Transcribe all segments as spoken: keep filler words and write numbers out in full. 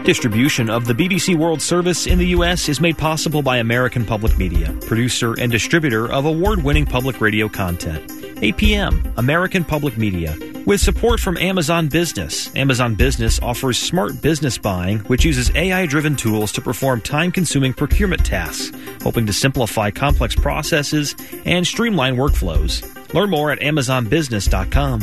Distribution of the B B C World Service in the U S is made possible by American Public Media, producer and distributor of award-winning public radio content. A P M, American Public Media. With support from Amazon Business. Amazon Business offers smart business buying, which uses A I-driven tools to perform time-consuming procurement tasks, hoping to simplify complex processes and streamline workflows. Learn more at amazon business dot com.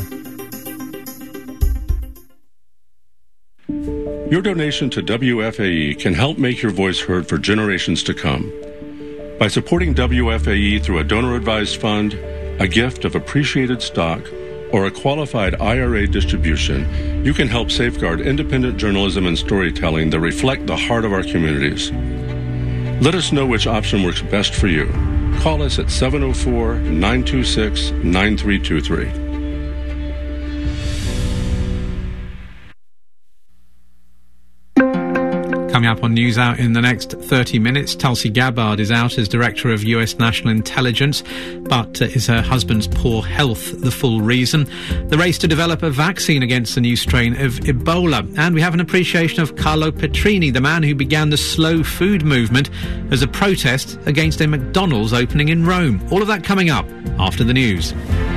Your donation to W F A E can help make your voice heard for generations to come. By supporting W F A E through a donor-advised fund, a gift of appreciated stock, or a qualified I R A distribution, you can help safeguard independent journalism and storytelling that reflect the heart of our communities. Let us know which option works best for you. Call us at seven oh four, nine two six, nine three two three. Coming up on News Hour in the next thirty minutes, Tulsi Gabbard is out as Director of U S National Intelligence, but uh, is her husband's poor health the full reason? The race to develop a vaccine against the new strain of Ebola. And we have an appreciation of Carlo Petrini, the man who began the slow food movement as a protest against a McDonald's opening in Rome. All of that coming up after the news.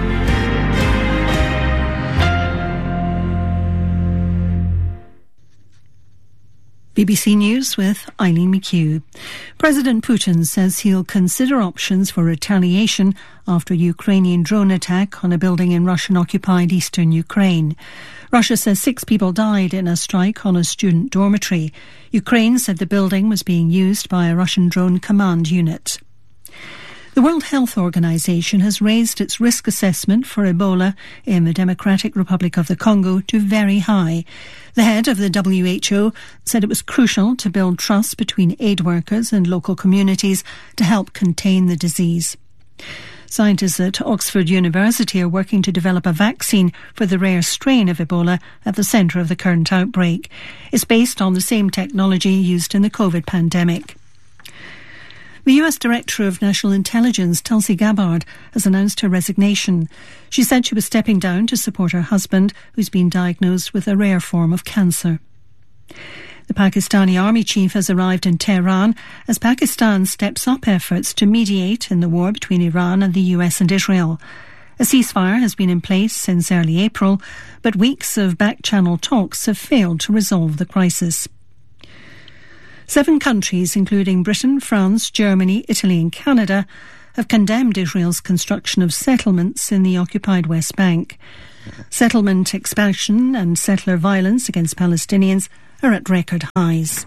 B B C News with Eileen McHugh. President Putin says he'll consider options for retaliation after a Ukrainian drone attack on a building in Russian-occupied eastern Ukraine. Russia says six people died in a strike on a student dormitory. Ukraine said the building was being used by a Russian drone command unit. The World Health Organization has raised its risk assessment for Ebola in the Democratic Republic of the Congo to very high. The head of the W H O said it was crucial to build trust between aid workers and local communities to help contain the disease. Scientists at Oxford University are working to develop a vaccine for the rare strain of Ebola at the centre of the current outbreak. It's based on the same technology used in the COVID pandemic. The U S Director of National Intelligence, Tulsi Gabbard, has announced her resignation. She said she was stepping down to support her husband, who's been diagnosed with a rare form of cancer. The Pakistani army chief has arrived in Tehran as Pakistan steps up efforts to mediate in the war between Iran and the U S and Israel. A ceasefire has been in place since early April, but weeks of back-channel talks have failed to resolve the crisis. Seven countries, including Britain, France, Germany, Italy and Canada, have condemned Israel's construction of settlements in the occupied West Bank. Settlement expansion and settler violence against Palestinians are at record highs.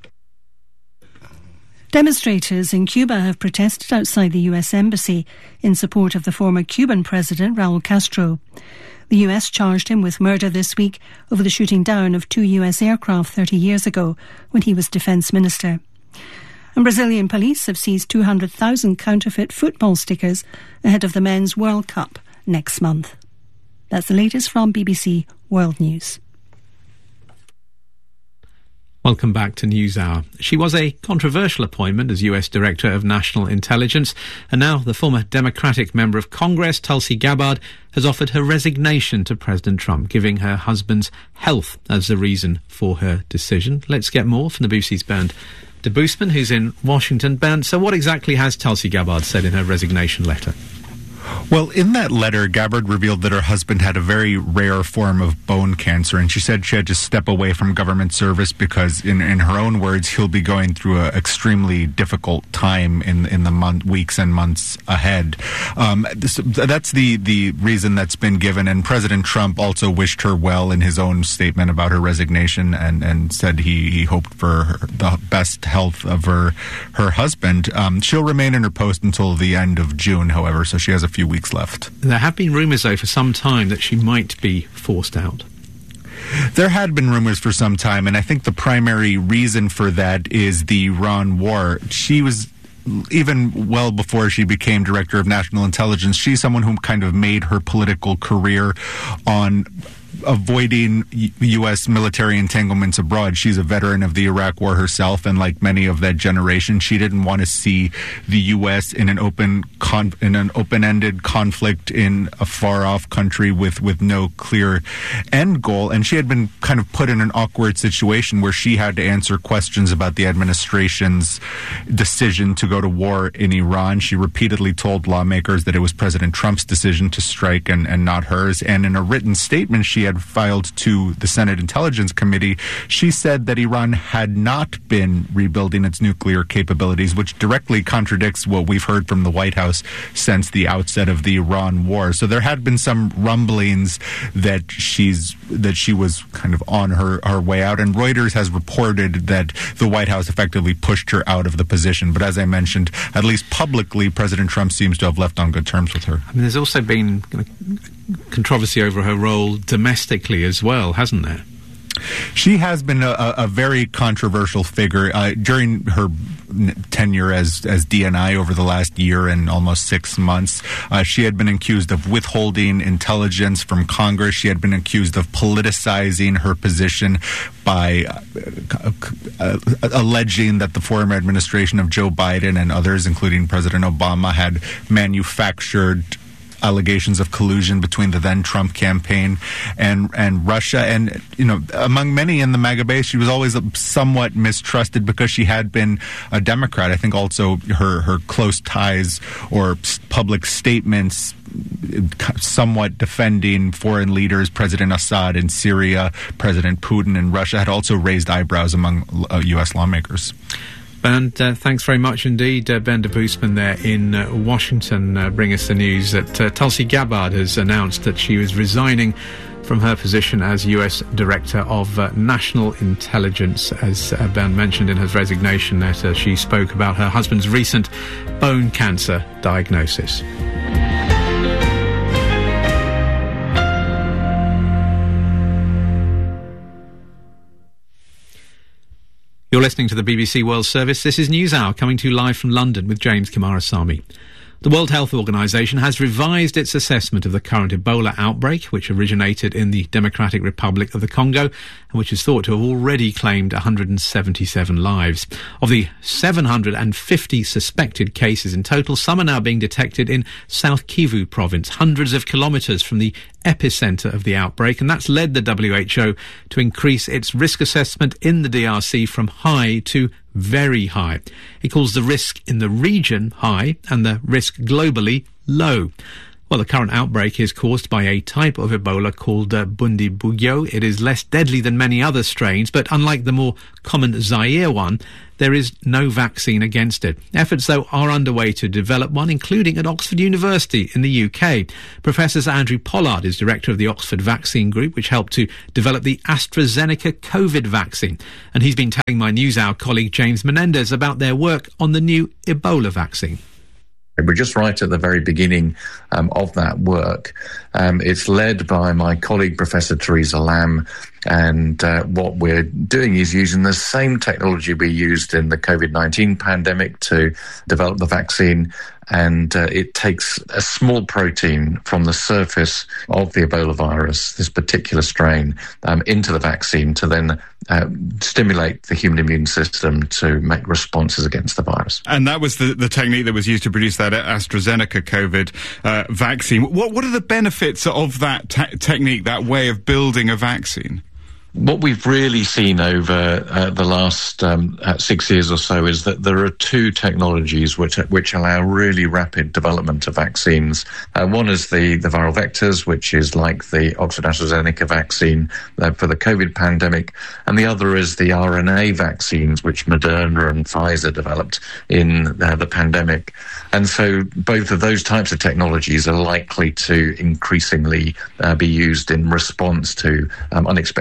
Demonstrators in Cuba have protested outside the U S Embassy in support of the former Cuban president, Raul Castro. The U S charged him with murder this week over the shooting down of two U S aircraft thirty years ago when he was defence minister. And Brazilian police have seized two hundred thousand counterfeit football stickers ahead of the Men's World Cup next month. That's the latest from B B C World News. Welcome back to NewsHour. She was a controversial appointment as U S Director of National Intelligence, and now the former Democratic member of Congress, Tulsi Gabbard, has offered her resignation to President Trump, giving her husband's health as the reason for her decision. Let's get more from the B B C's Bernd de Boosman, who's in Washington. Bernd, so what exactly has Tulsi Gabbard said in her resignation letter? Well, in that letter, Gabbard revealed that her husband had a very rare form of bone cancer, and she said she had to step away from government service because, in, in her own words, he'll be going through an extremely difficult time in in the month, weeks and months ahead. Um, this, that's the, the reason that's been given, and President Trump also wished her well in his own statement about her resignation and, and said he, he hoped for her, the best health of her, her husband. Um, she'll remain in her post until the end of June, however, so she has a few weeks left. There have been rumours, though, for some time that she might be forced out. There had been rumors for some time, and I think the primary reason for that is the Iran war. She was, even well before she became Director of National Intelligence, she's someone who kind of made her political career on avoiding U S military entanglements abroad. She's a veteran of the Iraq War herself, and like many of that generation, she didn't want to see the U S in an open con- in an open-ended conflict in a far-off country with, with no clear end goal. And she had been kind of put in an awkward situation where she had to answer questions about the administration's decision to go to war in Iran. She repeatedly told lawmakers that it was President Trump's decision to strike and, and not hers. And in a written statement she had filed to the Senate Intelligence Committee, she said that Iran had not been rebuilding its nuclear capabilities, which directly contradicts what we've heard from the White House since the outset of the Iran war. So there had been some rumblings that she's that she was kind of on her, her way out, and Reuters has reported that the White House effectively pushed her out of the position. But as I mentioned, at least publicly, President Trump seems to have left on good terms with her. I mean, there's also been controversy over her role domestically as well, hasn't there? She has been a, a very controversial figure uh, during her tenure as as D N I over the last year and almost six months. Uh, she had been accused of withholding intelligence from Congress. She had been accused of politicizing her position by uh, uh, alleging that the former administration of Joe Biden and others, including President Obama, had manufactured allegations of collusion between the then Trump campaign and and Russia. And, you know, among many in the MAGA base, she was always somewhat mistrusted because she had been a Democrat. I think also her, her close ties or public statements somewhat defending foreign leaders, President Assad in Syria, President Putin in Russia, had also raised eyebrows among uh, U S lawmakers. And uh, thanks very much indeed, uh, Ben de Boosman there in uh, Washington. Uh, bring us the news that uh, Tulsi Gabbard has announced that she was resigning from her position as U S Director of uh, National Intelligence. As uh, Ben mentioned in his resignation letter, she spoke about her husband's recent bone cancer diagnosis. You're listening to the B B C World Service. This is NewsHour, coming to you live from London with James Kumarasamy. The World Health Organization has revised its assessment of the current Ebola outbreak, which originated in the Democratic Republic of the Congo and which is thought to have already claimed one hundred seventy-seven lives. Of the seven hundred fifty suspected cases in total, some are now being detected in South Kivu province, hundreds of kilometres from the epicenter of the outbreak, and that's led the W H O to increase its risk assessment in the D R C from high to very high. It calls the risk in the region high and the risk globally low. Well, the current outbreak is caused by a type of Ebola called uh, Bundibugyo. It is less deadly than many other strains, but unlike the more common Zaire one, there is no vaccine against it. Efforts, though, are underway to develop one, including at Oxford University in the U K. Professor Sir Andrew Pollard is director of the Oxford Vaccine Group, which helped to develop the AstraZeneca COVID vaccine. And he's been telling my NewsHour colleague James Menendez about their work on the new Ebola vaccine. We're just right at the very beginning um, of that work. Um, it's led by my colleague, Professor Theresa Lam, and uh, what we're doing is using the same technology we used in the COVID nineteen pandemic to develop the vaccine. And uh, it takes a small protein from the surface of the Ebola virus, this particular strain, um, into the vaccine to then uh, stimulate the human immune system to make responses against the virus. And that was the, the technique that was used to produce that AstraZeneca COVID uh, vaccine. What, what are the benefits of that te- technique, that way of building a vaccine? What we've really seen over uh, the last um, uh, six years or so is that there are two technologies which which allow really rapid development of vaccines. Uh, one is the, the viral vectors, which is like the Oxford AstraZeneca vaccine uh, for the COVID pandemic, and the other is the R N A vaccines, which Moderna and Pfizer developed in uh, the pandemic. And so both of those types of technologies are likely to increasingly uh, be used in response to um, unexpected outbreaks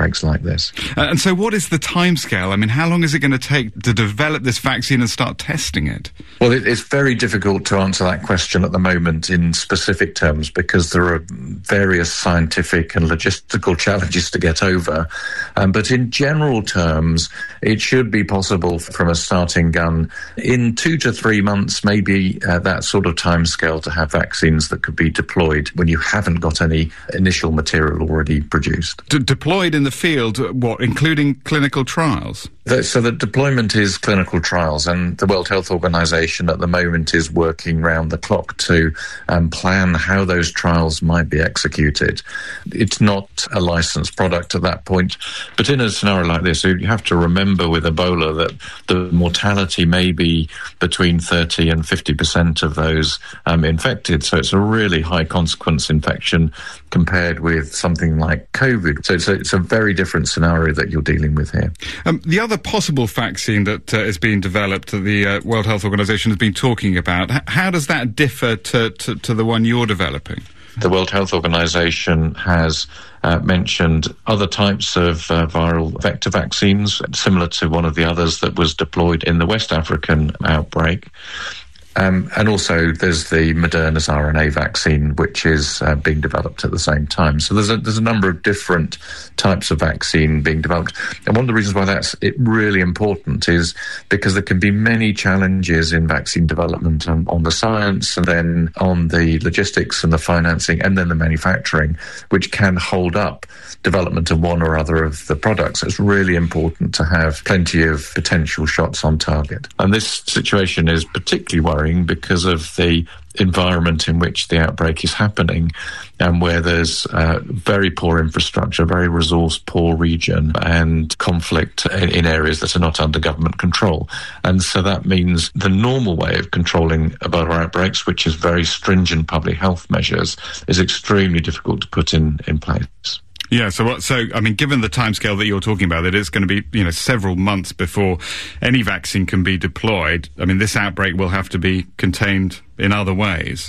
outbreaks like this. Uh, and so what is the timescale? I mean, how long is it going to take to develop this vaccine and start testing it? Well, it, it's very difficult to answer that question at the moment in specific terms because there are various scientific and logistical challenges to get over. Um, but in general terms, it should be possible from a starting gun in two to three months, maybe uh, that sort of timescale to have vaccines that could be deployed when you haven't got any initial material already produced. De- deployed in the field, what, including clinical trials? So the deployment is clinical trials, and the World Health Organization at the moment is working round the clock to um, plan how those trials might be executed. It's not a licensed product at that point, but in a scenario like this, you have to remember with Ebola that the mortality may be between thirty and fifty percent of those um, infected, so it's a really high consequence infection compared with something like COVID. So it's a, it's a very different scenario that you're dealing with here. Um, the other possible vaccine that uh, is being developed that the uh, World Health Organization has been talking about, h- how does that differ to, to, to the one you're developing? The World Health Organization has uh, mentioned other types of uh, viral vector vaccines, similar to one of the others that was deployed in the West African outbreak. Um, and also there's the Moderna's R N A vaccine, which is uh, being developed at the same time. So there's a, there's a number of different types of vaccine being developed. And one of the reasons why that's it really important is because there can be many challenges in vaccine development um, on the science and then on the logistics and the financing and then the manufacturing, which can hold up development of one or other of the products. It's really important to have plenty of potential shots on target. And this situation is particularly worrying because of the environment in which the outbreak is happening and where there's uh, very poor infrastructure, very resource poor region and conflict in, in areas that are not under government control. And so that means the normal way of controlling Ebola outbreaks, which is very stringent public health measures, is extremely difficult to put in, in place. Yeah, so what, so I mean, given the timescale that you're talking about, it is going to be, you know, several months before any vaccine can be deployed. I mean, this outbreak will have to be contained in other ways.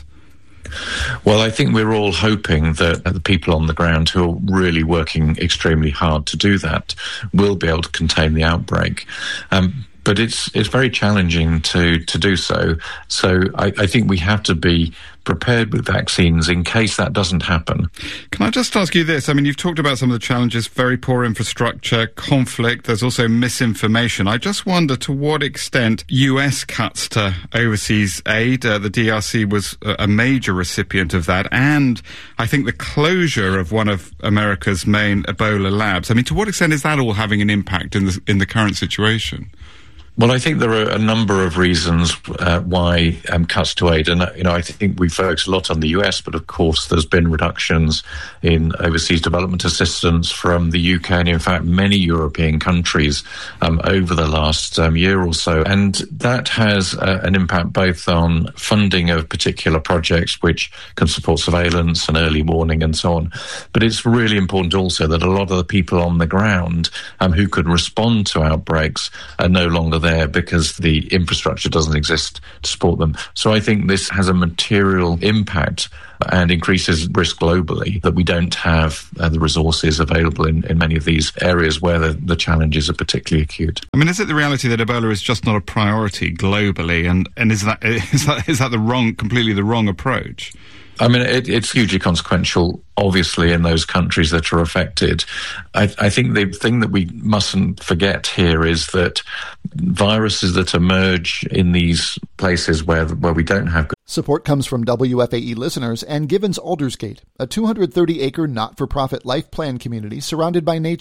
Well, I think we're all hoping that the people on the ground who are really working extremely hard to do that will be able to contain the outbreak. Um, but it's it's very challenging to, to do so. So I, I think we have to be prepared with vaccines in case that doesn't happen. Can I just ask you this? I mean, you've talked about some of the challenges, very poor infrastructure, conflict, there's also misinformation. I just wonder to what extent U S cuts to overseas aid, uh, the D R C was a major recipient of that, and I think the closure of one of America's main Ebola labs. I mean, to what extent is that all having an impact in the, in the current situation? Well, I think there are a number of reasons uh, why um, cuts to aid, and you know, I think we focus a lot on the U S, but of course, there's been reductions in overseas development assistance from the U K and, in fact, many European countries um, over the last um, year or so, and that has uh, an impact both on funding of particular projects, which can support surveillance and early warning and so on. But it's really important also that a lot of the people on the ground um, who could respond to outbreaks are no longer there because the infrastructure doesn't exist to support them. So I think this has a material impact and increases risk globally that we don't have uh, the resources available in, in many of these areas where the, the challenges are particularly acute. I mean, is it the reality that Ebola is just not a priority globally, and, and is that is that is that the wrong, completely the wrong approach? I mean, it, it's hugely consequential, obviously, in those countries that are affected. I, I think the thing that we mustn't forget here is that viruses that emerge in these places where where we don't have good support comes from W F A E listeners and Givens Aldersgate, a two hundred thirty acre not-for-profit life plan community surrounded by nature.